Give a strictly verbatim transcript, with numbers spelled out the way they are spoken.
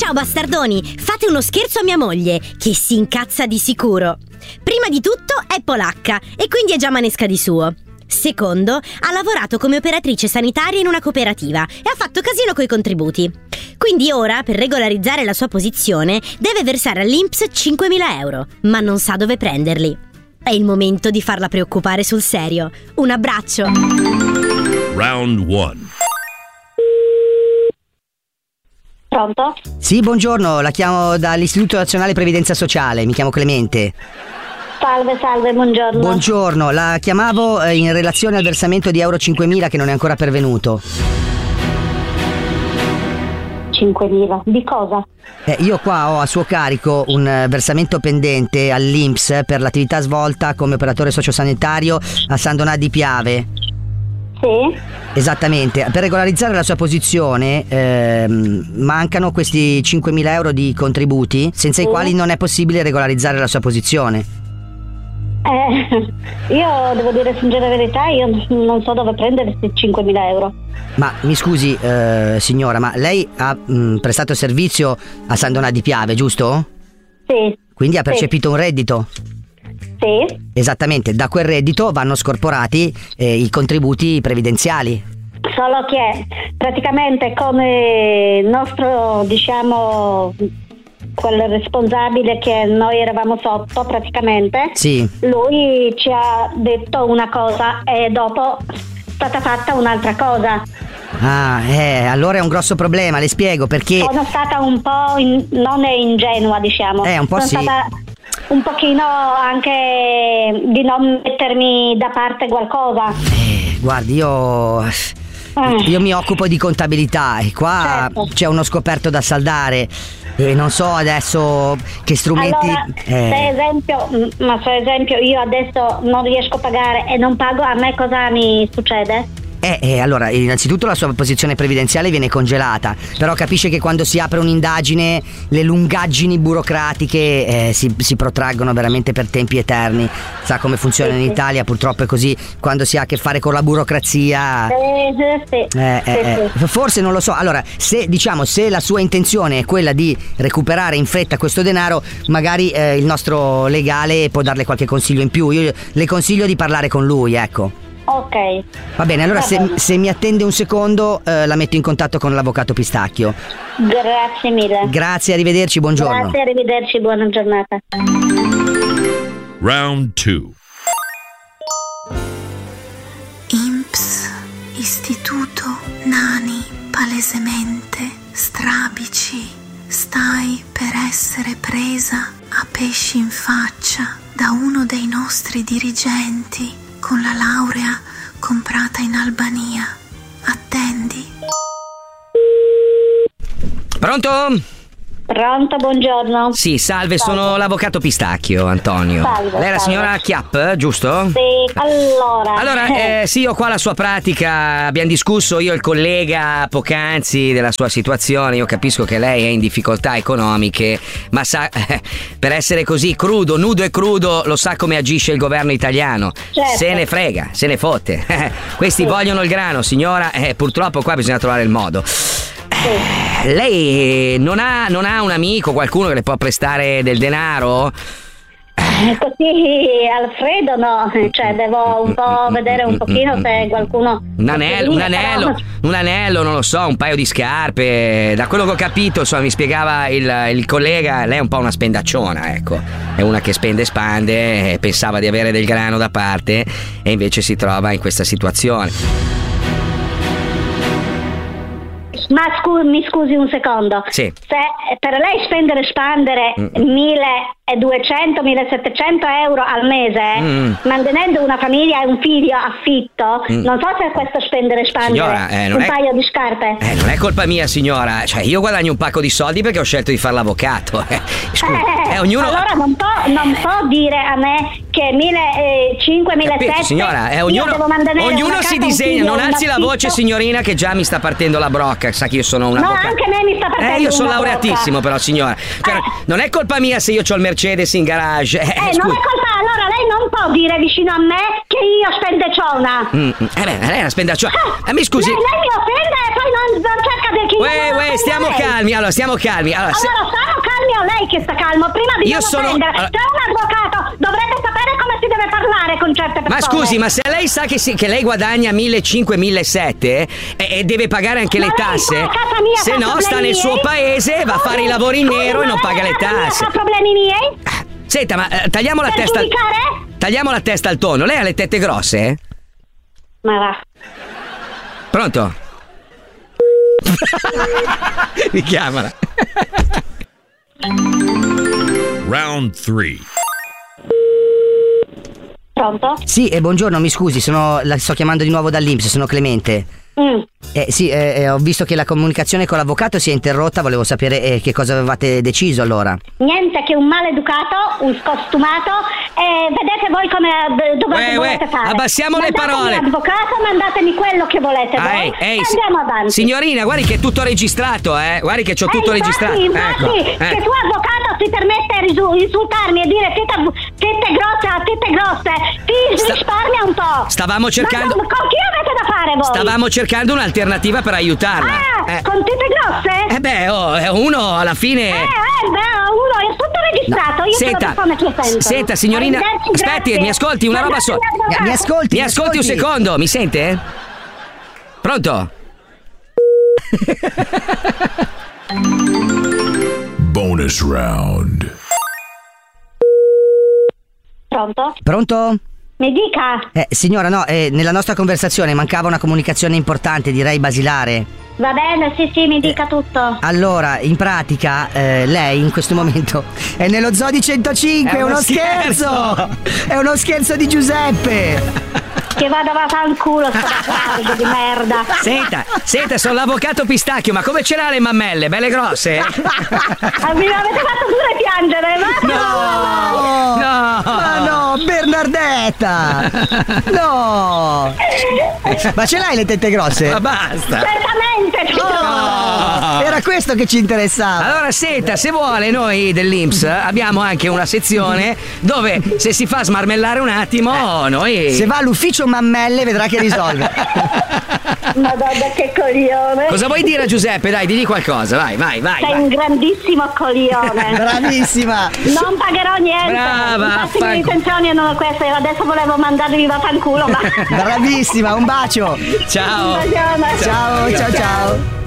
Ciao bastardoni, fate uno scherzo a mia moglie, che si incazza di sicuro. Prima di tutto è polacca e quindi è già manesca di suo. Secondo, ha lavorato come operatrice sanitaria in una cooperativa e ha fatto casino coi contributi. Quindi ora, per regolarizzare la sua posizione, deve versare all'I N P S cinquemila euro, ma non sa dove prenderli. È il momento di farla preoccupare sul serio. Un abbraccio. Round one. Pronto? Sì, buongiorno, la chiamo dall'Istituto Nazionale Previdenza Sociale, mi chiamo Clemente. Salve, salve, buongiorno. Buongiorno, la chiamavo eh, in relazione al versamento di euro cinquemila che non è ancora pervenuto. cinquemila? Di cosa? Eh, io qua ho a suo carico un eh, versamento pendente all'I N P S per l'attività svolta come operatore sociosanitario a San Donà di Piave. Sì? Esattamente, per regolarizzare la sua posizione ehm, mancano questi cinquemila euro di contributi senza sì. i quali non è possibile regolarizzare la sua posizione. Eh, io devo dire sincera verità, io non so dove prendere questi cinquemila euro. Ma mi scusi eh, signora, ma lei ha mh, prestato servizio a San Donà di Piave, giusto? Sì. Quindi ha percepito sì. un reddito? Sì. Esattamente, da quel reddito vanno scorporati eh, i contributi previdenziali. Solo che praticamente come il nostro, diciamo, quel responsabile che noi eravamo sotto praticamente, sì. lui ci ha detto una cosa e dopo è stata fatta un'altra cosa. Ah, eh, allora è un grosso problema, le spiego perché sono stata un po' in, non è ingenua, diciamo. Eh, un po' sono sì. stata un pochino anche di non mettermi da parte qualcosa. Eh, guardi, io eh. io mi occupo di contabilità e qua certo. c'è uno scoperto da saldare. E non so adesso che strumenti. Allora, eh. se esempio, ma se esempio io adesso non riesco a pagare e non pago, a me cosa mi succede? Eh, eh, allora, innanzitutto la sua posizione previdenziale viene congelata, però capisce che quando si apre un'indagine le lungaggini burocratiche eh, si, si protraggono veramente per tempi eterni. Sa come funziona sì, in sì. Italia, purtroppo è così, quando si ha a che fare con la burocrazia. Eh, sì, eh, sì, eh, sì. Forse non lo so. Allora, se diciamo se la sua intenzione è quella di recuperare in fretta questo denaro, magari eh, il nostro legale può darle qualche consiglio in più. Io le consiglio di parlare con lui, ecco. Ok. Va bene, allora Va se, bene. se mi attende un secondo eh, la metto in contatto con l'avvocato Pistacchio. Grazie mille. Grazie, arrivederci, buongiorno. Grazie, arrivederci, buona giornata. Round two. I N P S, Istituto Nani, palesemente strabici, stai per essere presa a pesci in faccia da uno dei nostri dirigenti con la laurea comprata in Albania. Attendi. Pronto? Pronto, buongiorno. Sì, salve, Salve. sono l'avvocato Pistacchio, Antonio. Salve, Lei è la salve. signora Chiapp, giusto? Sì, allora. Allora, eh, sì, io qua la sua pratica, abbiamo discusso io e il collega poc'anzi della sua situazione, io capisco che lei è in difficoltà economiche, ma sa, eh, per essere così crudo, nudo e crudo, lo sa come agisce il governo italiano. Certo. Se ne frega, se ne fotte. Questi sì. vogliono il grano, signora, eh, purtroppo qua bisogna trovare il modo. Sì. Lei non ha, non ha un amico, qualcuno che le può prestare del denaro? Così Alfredo no, cioè devo un po' vedere un pochino se qualcuno. Un anello, un anello, però... un anello, non lo so, un paio di scarpe. Da quello che ho capito, insomma, mi spiegava il, il collega, lei è un po' una spendacciona, ecco. È una che spende e spande, e pensava di avere del grano da parte e invece si trova in questa situazione. Ma scu- mi scusi un secondo. Sì. Se per lei spendere e spandere milleduecento millesettecento euro al mese, Mm. mantenendo una famiglia e un figlio affitto, Mm. non so se questo spendere e spandere Signora, eh, non un è- paio di scarpe. Eh, non è colpa mia, signora. Cioè, io guadagno un pacco di soldi perché ho scelto di fare l'avvocato. Eh, scusi, Eh, eh, ognuno. Allora non può, non può dire a me che millecinquecento millesettecento Capito, signora, eh, ognuno, io devo mantenere ognuno una si casa, un disegna, figlio, non un alzi la affitto. voce, signorina, che già mi sta partendo la brocca. Sa che io sono un No, avvocato. anche a me mi sta partendo Eh, io sono una laureatissimo, brocca. però, signora. Cioè, Eh. non è colpa mia se io ho il Mercedes in garage. Eh, Eh, non scusi. è colpa, allora lei non può dire vicino a me che io spendeciona. Mm, mm. Eh beh, lei è una spendacciona. Eh, mi scusi. Lei, lei mi offende e poi non, non cerca di chi Uè, lavora uè, per stiamo lei. calmi, allora stiamo calmi. Allora, se- Allora, stiamo calmi o lei che sta calmo? Prima di Io non sono- offendere. allora- C'è un avvocato, dovrebbe sapere come si deve parlare con certe persone. Ma scusi, ma se lei sa che, si- che lei guadagna millecinquecento millesettecento e, e deve pagare anche Ma le lei tasse, qua a casa mia se fa no sta problemi nel suo miei? paese, va a fare i Scusi, lavori in scusi, nero e ma non lei paga le a casa mia tasse. fa problemi miei? Senta, ma eh, tagliamo la Per testa al, giudicare? tagliamo la testa al tonno. Lei ha le tette grosse? Ma va. Pronto? Mi chiamala. Round three. Pronto? Sì, e buongiorno, mi scusi, sono, la sto chiamando di nuovo dall'I N P S, sono Clemente. Mm. Eh, sì, eh, eh, ho visto che la comunicazione con l'avvocato si è interrotta, volevo sapere eh, che cosa avevate deciso allora. Niente che un maleducato, un scostumato, e vedete voi come eh, dove Uè, volete uè, fare. abbassiamo le Mandatemi parole. l'avvocato, mandatemi quello che volete Ah, voi. ehi, ehi, e si- andiamo avanti. Signorina, guardi che è tutto registrato, eh. Guardi che c'ho tutto eh, infatti, registrato. Infatti, Ecco, che eh. tuo avvocato si permette di risu- insultarmi e dire tette, tette grosse a tette grosse, ti Sta- risparmia un po'. Stavamo cercando- Ma con chi avete da fare voi? Stavamo cercando un'alternativa per aiutarla. Ah, Eh. con tette grosse? Eh beh, oh, eh, uno alla fine. Eh, eh, beh, uno è tutto registrato, io sono Senta, persone che sentono. senta signorina, Arrivederci, aspetti, grazie. mi ascolti una roba sola. Mandatemi l'avvocato. Mi ascolti? Mi ascolti un secondo, mi sente? Pronto? Bonus round. Pronto? Pronto? Mi dica. Eh, signora, no, eh, nella nostra conversazione mancava una comunicazione importante, direi basilare. Va bene, sì, sì, mi dica tutto. Allora, in pratica, eh, lei in questo momento è nello Zoo di centocinque, È è uno uno scherzo! È uno scherzo di Giuseppe! Che vada a fanculo sto bastardo di merda. Senta, senta, sono l'avvocato Pistacchio, ma come ce l'ha le mammelle? Belle grosse? Ah, mi avete fatto pure piangere, ma No! No! Ma no, Bernardetta! No! Ma ce l'hai le tette grosse? Ma basta! certamente ci Oh, era questo che ci interessava. Allora senta, se vuole noi dell'I N P S abbiamo anche una sezione dove se si fa smarmellare un attimo noi... Se va all'ufficio mammelle vedrà che risolve. Madonna, che coglione. Cosa vuoi dire a Giuseppe? Dai, digli qualcosa, vai, vai, vai. Sei vai. un grandissimo coglione. Bravissima. Non pagherò niente. Brava, Infatti le fanculo. intenzioni erano queste. Adesso volevo mandarvi vaffanculo, ma Bravissima, un bacio. Ciao. Un bacione. Ciao, ciao, ciao.